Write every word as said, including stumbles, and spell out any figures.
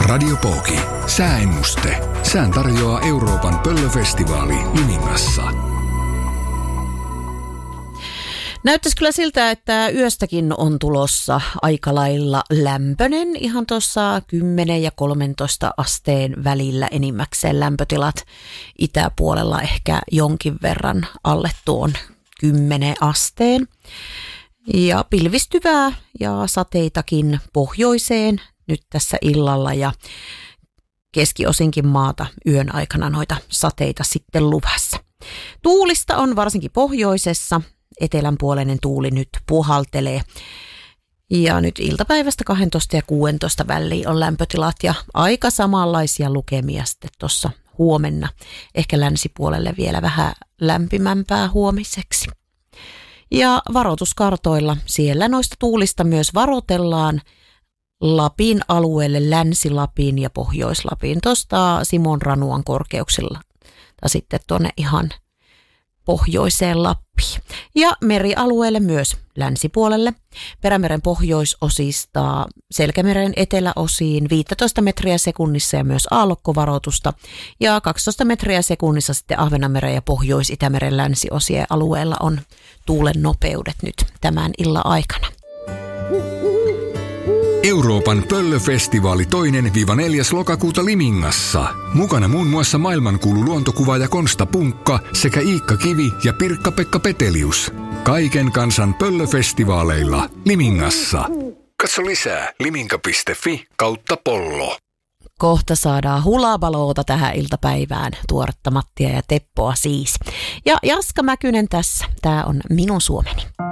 Radio Pooki. Sääennuste. Sään tarjoaa Euroopan pöllöfestivaali Limingassa. Näyttäisi kyllä siltä, että yöstäkin on tulossa aika lailla lämpöinen. Ihan tuossa kymmenen ja kolmentoista asteen välillä enimmäkseen lämpötilat. Itäpuolella ehkä jonkin verran alle tuon kymmenen asteen. Ja pilvistyvää ja sateitakin pohjoiseen nyt tässä illalla ja keskiosinkin maata yön aikana noita sateita sitten luvassa. Tuulista on varsinkin pohjoisessa. Etelänpuoleinen tuuli nyt puhaltelee. Ja nyt iltapäivästä kaksitoista ja kuusitoista väliin on lämpötilat ja aika samanlaisia lukemia sitten tuossa huomenna. Ehkä länsipuolelle vielä vähän lämpimämpää huomiseksi. Ja varoituskartoilla siellä noista tuulista myös varoitellaan Lapin alueelle, Länsi-Lapin ja Pohjois-Lapin. Tuosta Simon Ranuan korkeuksilla tai sitten tuonne ihan pohjoiseen Lappiin. Ja merialueelle myös länsipuolelle. Perämeren pohjoisosista Selkämeren eteläosiin viisitoista metriä sekunnissa ja myös aallokkovaroitusta. Ja kaksitoista metriä sekunnissa sitten Ahvenanmeren ja Pohjois-Itämeren länsiosien alueella on tuulen nopeudet nyt tämän illan aikana. Euroopan pöllöfestivaali toinen–neljäs lokakuuta Limingassa. Mukana muun muassa maailmankuulu luontokuvaaja Konsta Punkka sekä Iikka Kivi ja Pirkka-Pekka Petelius. Kaiken kansan pöllöfestivaaleilla Limingassa. Katso lisää liminka piste fi kautta pollo. Kohta saadaan hulabaloota tähän iltapäivään, tuoretta Mattia ja Teppoa siis. Ja Jaska Mäkynen tässä, tää on minun Suomeni.